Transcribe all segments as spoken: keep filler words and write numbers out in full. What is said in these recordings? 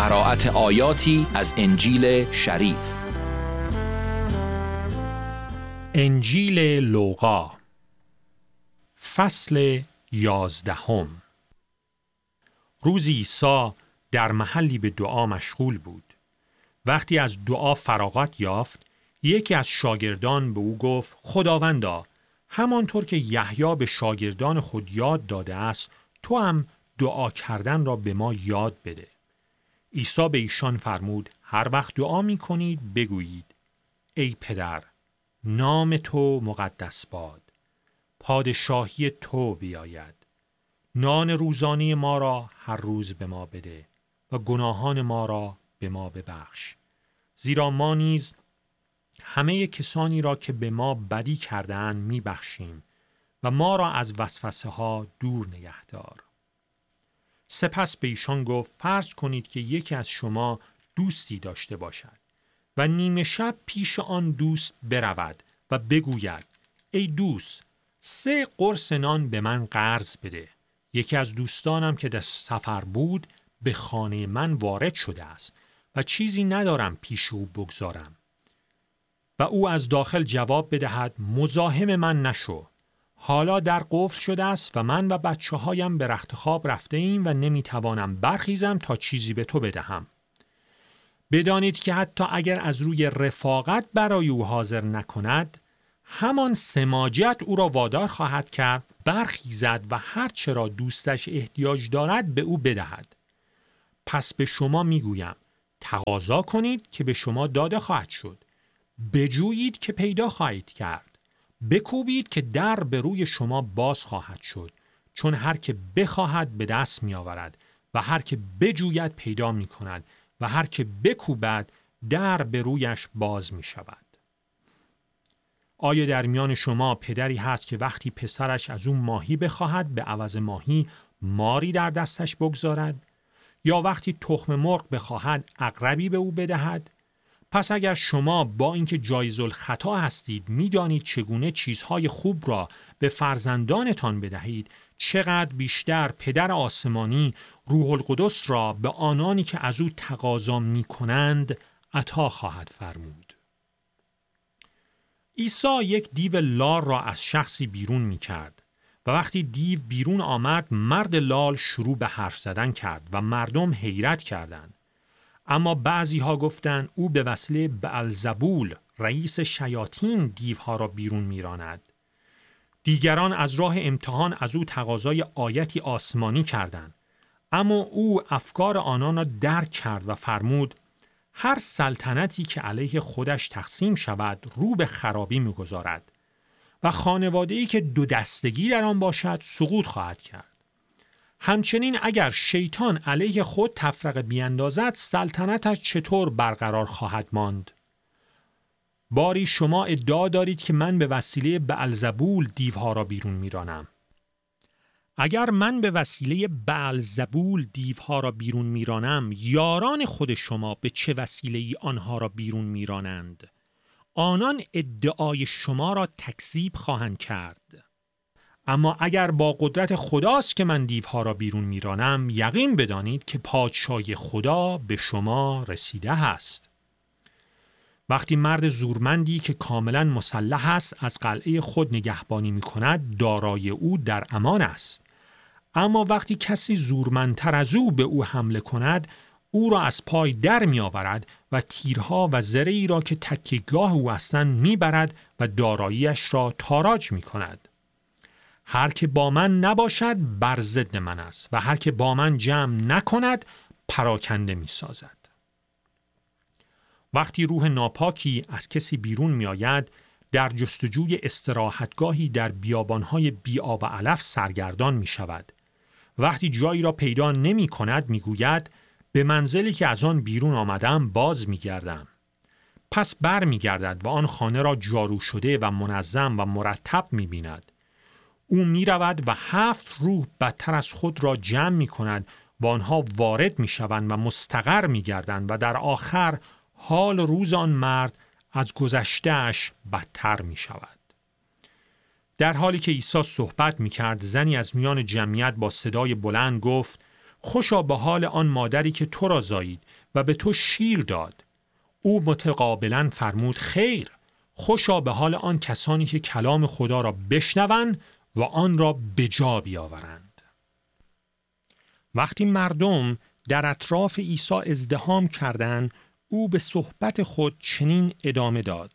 قرائت آیاتی از انجیل شریف. انجیل لوقا فصل یازدهم. روزی عیسی در محلی به دعا مشغول بود. وقتی از دعا فراغت یافت، یکی از شاگردان به او گفت: خداوندا، همانطور که یحیی به شاگردان خود یاد داده است، تو هم دعا کردن را به ما یاد بده. عیسی به ایشان فرمود: هر وقت دعا می کنید بگویید: ای پدر، نام تو مقدس باد، پادشاهی تو بیاید، نان روزانه ما را هر روز به ما بده و گناهان ما را به ما ببخش، زیرا ما نیز همه کسانی را که به ما بدی کردند می بخشیم و ما را از وسوسه ها دور نگه دار. سپس به ایشان گفت: فرض کنید که یکی از شما دوستی داشته باشد و نیمه شب پیش آن دوست برود و بگوید: ای دوست، سه قرص نان به من قرض بده. یکی از دوستانم که در سفر بود به خانه من وارد شده است و چیزی ندارم پیش او بگذارم. و او از داخل جواب بدهد: مزاحم من نشو، حالا در قفل شده است و من و بچه هایم به رخت خواب رفته ایم و نمیتوانم برخیزم تا چیزی به تو بدهم. بدانید که حتی اگر از روی رفاقت برای او حاضر نکند، همان سماجت او را وادار خواهد کرد برخیزد و هر چرا دوستش احتیاج دارد به او بدهد. پس به شما میگویم: تقاضا کنید که به شما داده خواهد شد، بجویید که پیدا خواهید کرد، بکوبید که در به روی شما باز خواهد شد. چون هر که بخواهد به دست می آورد و هر که بجوید پیدا می کند و هر که بکوبد در به رویش باز می شود. آیا در میان شما پدری هست که وقتی پسرش از اون ماهی بخواهد به عوض ماهی ماری در دستش بگذارد؟ یا وقتی تخم مرغ بخواهد عقربی به او بدهد؟ پس اگر شما با اینکه جایز الخطا هستید میدانید چگونه چیزهای خوب را به فرزندانتان بدهید، چقدر بیشتر پدر آسمانی روح القدس را به آنانی که از او تقاضا می کنند عطا خواهد فرمود. عیسی یک دیو لال را از شخصی بیرون می کرد و وقتی دیو بیرون آمد، مرد لال شروع به حرف زدن کرد و مردم حیرت کردند. اما بعضی ها گفتند او به وسیله بئلزبول رئیس شیاطین دیوها را بیرون میراند. دیگران از راه امتحان از او تقاضای آیتی آسمانی کردند، اما او افکار آنان را درک کرد و فرمود: هر سلطنتی که علیه خودش تقسیم شود رو به خرابی میگذارد و خانواده‌ای که دو دستگی در آن باشد سقوط خواهد کرد. همچنین اگر شیطان علیه خود تفرقه بیندازد، سلطنتش چطور برقرار خواهد ماند؟ باری شما ادعا دارید که من به وسیله بئلزبول دیوها را بیرون میرانم. اگر من به وسیله بئلزبول دیوها را بیرون میرانم، یاران خود شما به چه وسیله‌ای آنها را بیرون میرانند؟ آنان ادعای شما را تکذیب خواهند کرد. اما اگر با قدرت خداست که من دیوها را بیرون میرانم، یقین بدانید که پادشاهی خدا به شما رسیده است. وقتی مرد زورمندی که کاملا مسلح است از قلعه خود نگهبانی می کند، دارای او در امان است. اما وقتی کسی زورمندتر از او به او حمله کند، او را از پای در می آورد و تیرها و زره‌ای را که تکیه‌گاه او هستند می برد و داراییش را تاراج می کند. هر که با من نباشد بر ضد من است و هر که با من جمع نکند پراکنده می سازد. وقتی روح ناپاکی از کسی بیرون می آید، در جستجوی استراحتگاهی در بیابانهای بی آب و علف سرگردان می شود. وقتی جایی را پیدا نمی کند می گوید: به منزلی که از آن بیرون آمدم باز می گردم. پس بر می گردد و آن خانه را جارو شده و منظم و مرتب می بیند. او می رود و هفت روح بدتر از خود را جمع می کند و آنها وارد می شوند و مستقر می گردند و در آخر حال روز آن مرد از گذشته‌اش بدتر می شود. در حالی که عیسی صحبت می کرد، زنی از میان جمعیت با صدای بلند گفت: خوشا به حال آن مادری که تو را زایید و به تو شیر داد. او متقابلا فرمود خیر، خوشا به حال آن کسانی که کلام خدا را بشنوند و آن را به جا بیاورند. وقتی مردم در اطراف عیسی ازدحام کردند، او به صحبت خود چنین ادامه داد: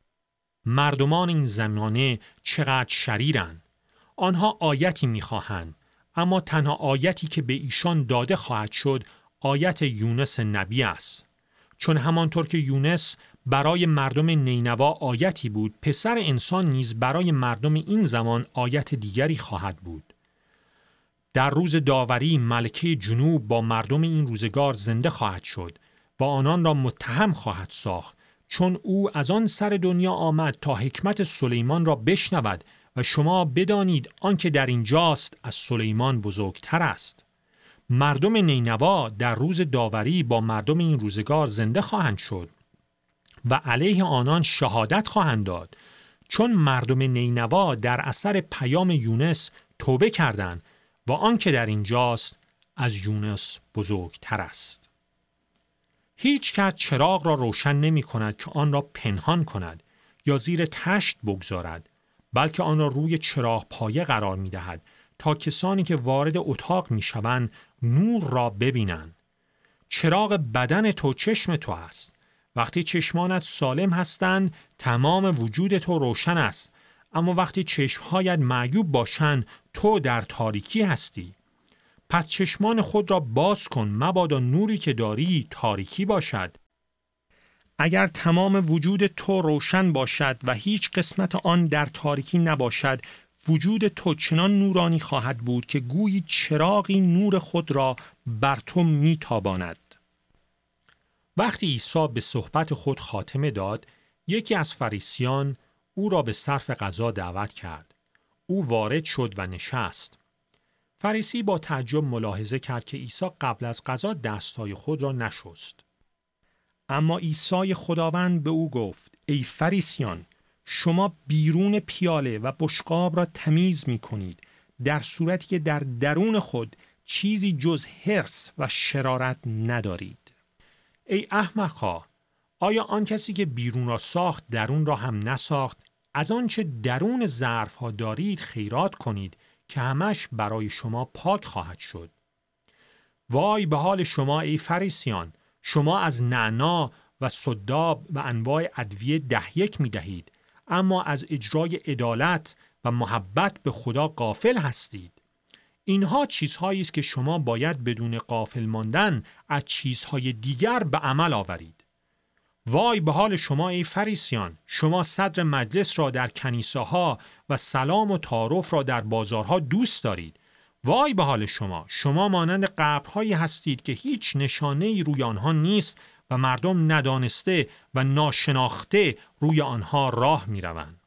مردمان این زمانه چقدر شریرند. آنها آیتی می‌خواهند، اما تنها آیتی که به ایشان داده خواهد شد آیت یونس نبی است. چون همانطور که یونس برای مردم نینوا آیتی بود، پسر انسان نیز برای مردم این زمان آیت دیگری خواهد بود. در روز داوری ملکه جنوب با مردم این روزگار زنده خواهد شد و آنان را متهم خواهد ساخت، چون او از آن سر دنیا آمد تا حکمت سلیمان را بشنود و شما بدانید آنکه در اینجاست از سلیمان بزرگتر است. مردم نینوا در روز داوری با مردم این روزگار زنده خواهند شد و علیه آنان شهادت خواهند داد، چون مردم نینوا در اثر پیام یونس توبه کردند و آنکه در اینجاست از یونس بزرگتر است. هیچ کس چراغ را روشن نمی کند که آن را پنهان کند یا زیر تشت بگذارد، بلکه آن را روی چراغ پایه قرار می دهد تا کسانی که وارد اتاق می شوند نور را ببینند. چراغ بدن تو چشم تو است. وقتی چشمانت سالم هستند تمام وجود تو روشن است، اما وقتی چشمهایت معیوب باشند تو در تاریکی هستی. پس چشمان خود را باز کن، مبادا نوری که داری تاریکی باشد. اگر تمام وجود تو روشن باشد و هیچ قسمت آن در تاریکی نباشد، وجود تو چنان نورانی خواهد بود که گویی چراغی نور خود را بر تو میتاباند. وقتی عیسی به صحبت خود خاتمه داد، یکی از فریسیان او را به صرف غذا دعوت کرد. او وارد شد و نشست. فریسی با تعجب ملاحظه کرد که عیسی قبل از غذا دستهای خود را نشست. اما عیسی خداوند به او گفت: ای فریسیان، شما بیرون پیاله و بشقاب را تمیز می کنید، در صورتی که در درون خود چیزی جز حرص و شرارت ندارید. ای احمقها، آیا آن کسی که بیرون را ساخت درون را هم نساخت؟ از آنچه درون ظرف ها دارید خیرات کنید که همش برای شما پاک خواهد شد. وای به حال شما ای فریسیان، شما از نعنا و صداب و انواع ادویه ده یک می دهید، اما از اجرای عدالت و محبت به خدا غافل هستید. اینها چیزهایی است که شما باید بدون غافل ماندن از چیزهای دیگر به عمل آورید. وای به حال شما ای فریسیان، شما صدر مجلس را در کنیسه‌ها و سلام و تعارف را در بازارها دوست دارید. وای به حال شما، شما مانند قبرهایی هستید که هیچ نشانه‌ای روی آنها نیست و مردم ندانسته و ناشناخته روی آنها راه می‌روند.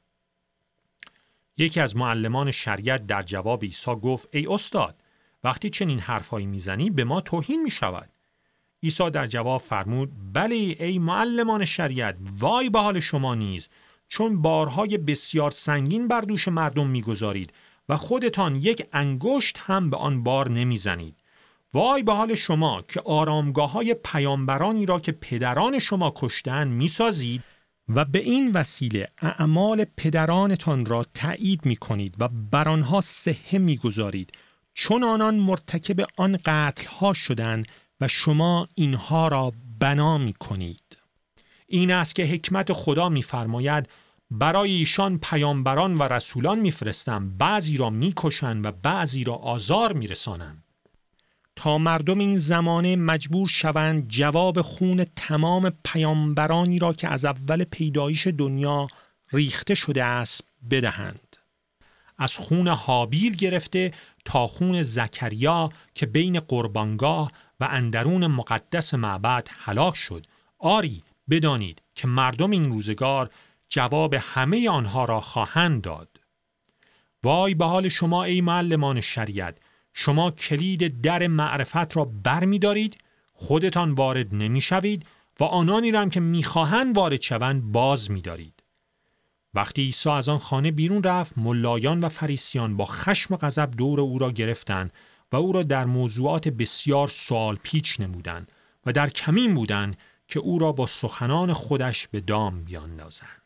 یکی از معلمان شریعت در جواب عیسی گفت: ای استاد، وقتی چنین حرفایی میزنی به ما توهین میشود. عیسی در جواب فرمود: بله ای معلمان شریعت، وای به حال شما نیز، چون بارهای بسیار سنگین بر دوش مردم میگذارید و خودتان یک انگشت هم به آن بار نمیزنید. وای به حال شما که آرامگاه های پیامبرانی را که پدران شما کشتن میسازید و به این وسیله اعمال پدرانتان را تایید می کنید و بر آنها صحه می گذارید، چون آنان مرتکب آن قتل ها شدند و شما اینها را بنا می کنید. این است که حکمت خدا می فرماید: برای ایشان پیامبران و رسولان می فرستم، بعضی را می کشند و بعضی را آزار می رسانند، تا مردم این زمانه مجبور شوند جواب خون تمام پیامبرانی را که از اول پیدایش دنیا ریخته شده است بدهند. از خون هابیل گرفته تا خون زکریا که بین قربانگاه و اندرون مقدس معبد هلاک شد. آری بدانید که مردم این روزگار جواب همه آنها را خواهند داد. وای به حال شما ای معلمان شریعت، شما کلید در معرفت را بر می دارید، خودتان وارد نمی شوید و آنانی را هم که می خواهند وارد شوند باز می دارید. وقتی عیسی از آن خانه بیرون رفت، ملایان و فریسیان با خشم و غضب دور او را گرفتند و او را در موضوعات بسیار سوال پیچ نمودند و در کمین بودند که او را با سخنان خودش به دام بیاندازند.